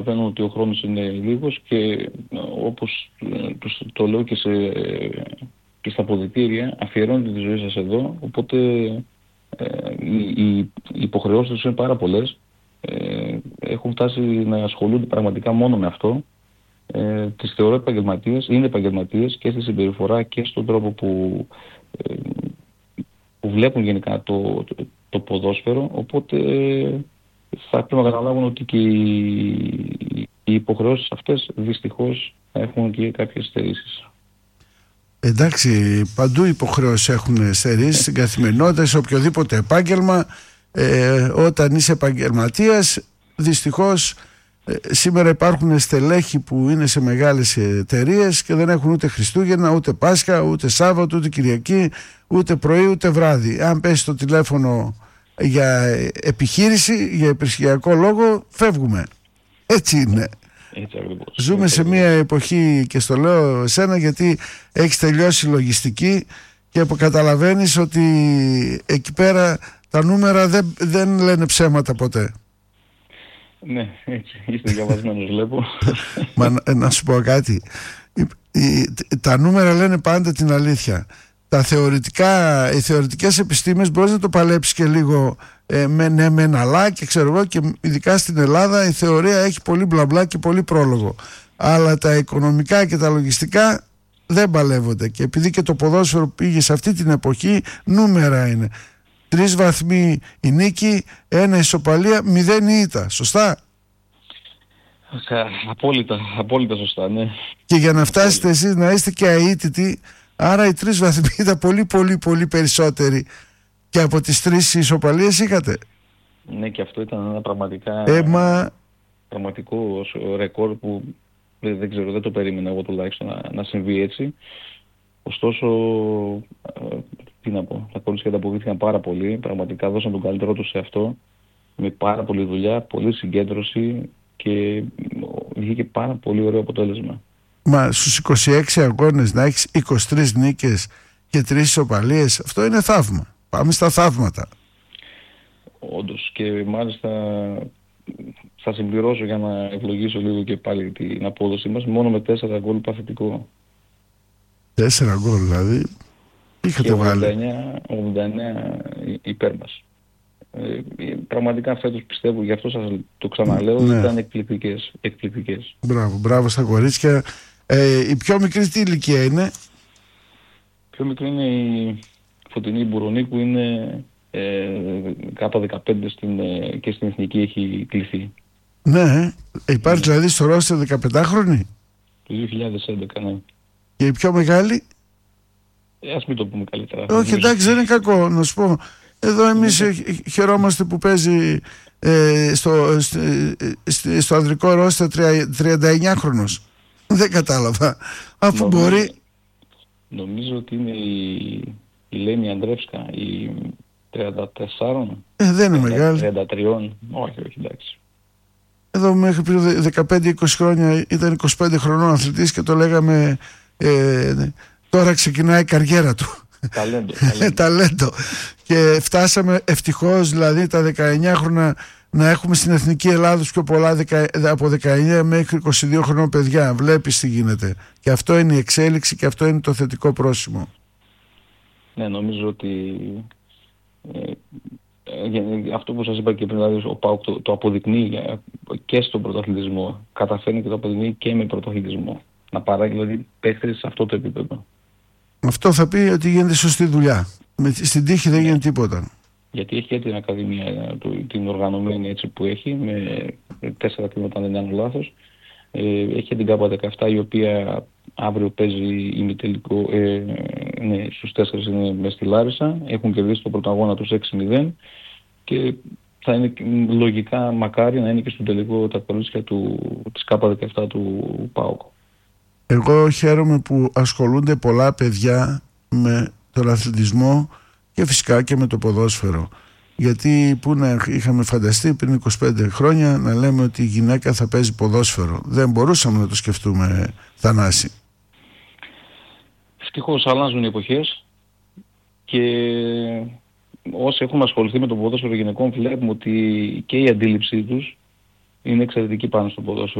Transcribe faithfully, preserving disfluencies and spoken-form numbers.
καταλαβαίνουν ότι ο χρόνος είναι λίγος και όπως τους το λέω και, σε, και στα αποδυτήρια, αφιερώνετε τη ζωή σας εδώ, οπότε ε, οι, οι υποχρεώσεις τους είναι πάρα πολλές. Ε, έχουν φτάσει να ασχολούνται πραγματικά μόνο με αυτό. Ε, τις θεωρώ επαγγελματίες, είναι επαγγελματίες και στη συμπεριφορά και στον τρόπο που, ε, που βλέπουν γενικά το, το, το ποδόσφαιρο, οπότε ε, θα πρέπει να καταλάβουν ότι και οι, οι υποχρεώσεις αυτές δυστυχώς έχουν και κάποιες στερήσεις. Εντάξει, παντού οι υποχρεώσεις έχουν στερήσεις στην καθημερινότητα, σε οποιοδήποτε επάγγελμα. Ε, όταν είσαι επαγγελματίας, δυστυχώς ε, σήμερα υπάρχουν στελέχη που είναι σε μεγάλες εταιρείες και δεν έχουν ούτε Χριστούγεννα, ούτε Πάσχα, ούτε Σάββατο, ούτε Κυριακή, ούτε πρωί, ούτε βράδυ. Αν πέσει το τηλέφωνο για επιχείρηση, για επιχειρησιακό λόγο, φεύγουμε. Έτσι είναι. Έτσι ακριβώς. Ζούμε Έτσι σε ακριβώς. μια εποχή, και στο λέω εσένα γιατί έχεις τελειώσει λογιστική και καταλαβαίνεις ότι εκεί πέρα τα νούμερα δεν, δεν λένε ψέματα ποτέ. Ναι, έτσι. Είστε διαβασμένος, βλέπω. Μα να, να σου πω κάτι. Η, η, τα νούμερα λένε πάντα την αλήθεια. Τα θεωρητικά, οι θεωρητικές επιστήμες μπορείς να το παλέψεις και λίγο ε, με ναι, με ένα αλλά και ξέρω εγώ, και ειδικά στην Ελλάδα η θεωρία έχει πολύ μπλα μπλα και πολύ πρόλογο. Αλλά τα οικονομικά και τα λογιστικά δεν παλεύονται. Και επειδή και το ποδόσφαιρο πήγε σε αυτή την εποχή, νούμερα είναι. Τρεις βαθμοί η νίκη, ένα ισοπαλία, μηδέν η ήττα. Σωστά? Απόλυτα, απόλυτα σωστά, ναι. Και για να φτάσετε εσείς να είστε και αίτητοι, άρα οι τρεις βαθμοί ήταν πολύ πολύ πολύ περισσότεροι και από τις τρεις ισοπαλίες είχατε. Ναι, και αυτό ήταν ένα πραγματικά Ε, μα... πραγματικό ρεκόρ που δεν, δεν ξέρω, δεν το περίμενα εγώ τουλάχιστον να, να συμβεί έτσι. Ωστόσο, ε, τι να πω, τα κορίτσια ανταποκρίθηκαν πάρα πολύ, πραγματικά δώσαν τον καλύτερό τους σε αυτό, με πάρα πολλή δουλειά, πολλή συγκέντρωση και βγήκε πάρα πολύ ωραίο αποτέλεσμα. Μα στους είκοσι έξι αγώνες να έχεις είκοσι τρεις νίκες και τρεις ισοπαλίες, αυτό είναι θαύμα. Πάμε στα θαύματα. Όντως, και μάλιστα θα συμπληρώσω για να ευλογήσω λίγο και πάλι την απόδοση μας, μόνο με τέσσερα γκολ παθητικό. Τέσσερα γκολ δηλαδή είχατε βάλει. ογδόντα εννέα υπέρ μας. Ε, πραγματικά φέτος πιστεύω, γι' αυτό σας το ξαναλέω, ναι. Ήταν εκπληκτικές, εκπληκτικές. Μπράβο, μπράβο στα κορίτσια. Ε, η πιο μικρή τι ηλικία είναι? Πιο μικρή είναι η Φωτεινή Μπουρονή που είναι ε, κάπου δεκαπέντε στην, ε, και στην εθνική έχει κληθεί. Ναι, υπάρχει ναι. Δηλαδή στο ρόστερ δεκαπεντάχρονη. Το δύο χιλιάδες έντεκα, ναι. Και η πιο μεγάλη? Ε, ας μην το πούμε καλύτερα. Όχι, εντάξει, δεν είναι κακό να σου πω. Εδώ εμείς είναι... χαιρόμαστε που παίζει ε, στο, στο, στο, στο ανδρικό ρόστερ τριάντα εννιά χρονος. Δεν κατάλαβα. Αφού νομίζω, μπορεί... Νομίζω ότι είναι η, η Λένη Αντρεύσκα, η τριάντα τέσσερα. Ε, δεν είναι μεγάλη. τριάντα τρία. Όχι, όχι, εντάξει. Εδώ μέχρι πριν δεκαπέντε είκοσι χρόνια ήταν είκοσι πέντε χρονών αθλητής και το λέγαμε ε, τώρα ξεκινάει η καριέρα του. Ταλέντο. Ταλέντο. Ταλέντο. Και φτάσαμε ευτυχώς δηλαδή τα δεκαεννιά χρόνια να έχουμε στην Εθνική Ελλάδα πιο πολλά από δεκαεννιά μέχρι είκοσι δύο χρονών παιδιά. Βλέπεις τι γίνεται. Και αυτό είναι η εξέλιξη και αυτό είναι το θετικό πρόσημο. Ναι, νομίζω ότι ε, ε, αυτό που σας είπα και πριν, δηλαδή ο ΠΑΟΚ το, το αποδεικνύει και στον πρωταθλητισμό. Καταφέρνει και το αποδεικνύει και με πρωταθλητισμό. Να παράγει δηλαδή παίχτες σε αυτό το επίπεδο. Αυτό θα πει ότι γίνεται σωστή δουλειά. Με, στην τύχη δεν γίνεται τίποτα. Γιατί έχει και την Ακαδημία, την οργανωμένη έτσι που έχει, με τέσσερα τμήματα αν δεν κάνω λάθος. Ε, έχει την ΚΑΠΑ δεκαεπτά η οποία αύριο παίζει ημιτελικό, ε, ναι, στους τέσσερις είναι μες στη Λάρισα. Έχουν κερδίσει τον πρωταγώνα τους έξι μηδέν και θα είναι λογικά μακάρι να είναι και στον τελικό τα κορίτσια του, της ΚΑΠΑ δεκαεπτά του ΠΑΟΚ. Εγώ χαίρομαι που ασχολούνται πολλά παιδιά με τον αθλητισμό και φυσικά και με το ποδόσφαιρο. Γιατί που να είχαμε φανταστεί πριν είκοσι πέντε χρόνια να λέμε ότι η γυναίκα θα παίζει ποδόσφαιρο. Δεν μπορούσαμε να το σκεφτούμε, Θανάση. Ευτυχώς αλλάζουν οι εποχές και όσοι έχουμε ασχοληθεί με το ποδόσφαιρο γυναικών βλέπουμε ότι και η αντίληψή τους είναι εξαιρετική πάνω στο ποδόσφαιρο.